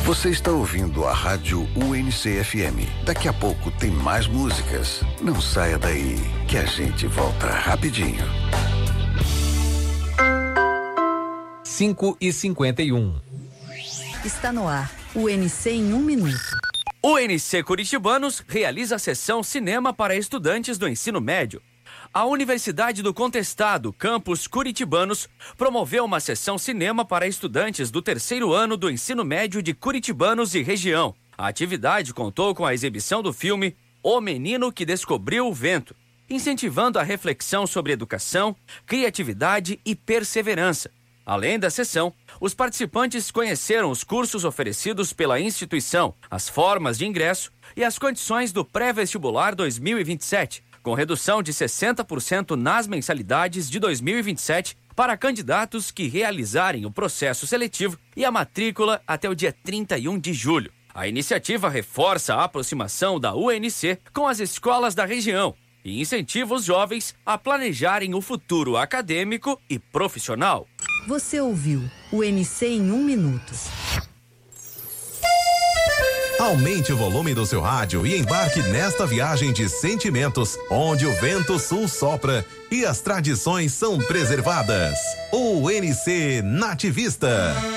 Você está ouvindo a Rádio UNC-FM. Daqui a pouco tem mais músicas. Não saia daí, que a gente volta rapidinho. 5h51. Está no ar, UNC em 1 minuto. O UNC Curitibanos realiza a sessão Cinema para estudantes do ensino médio. A Universidade do Contestado, campus Curitibanos, promoveu uma sessão cinema para estudantes do 3º ano do ensino médio de Curitibanos e região. A atividade contou com a exibição do filme O Menino que Descobriu o Vento, incentivando a reflexão sobre educação, criatividade e perseverança. Além da sessão, os participantes conheceram os cursos oferecidos pela instituição, as formas de ingresso e as condições do pré-vestibular 2027, com redução de 60% nas mensalidades de 2027 para candidatos que realizarem o processo seletivo e a matrícula até o dia 31 de julho. A iniciativa reforça a aproximação da UNC com as escolas da região e incentiva os jovens a planejarem o futuro acadêmico e profissional. Você ouviu UNC em 1 minuto. Aumente o volume do seu rádio e embarque nesta viagem de sentimentos, onde o vento sul sopra e as tradições são preservadas. UNC Nativista.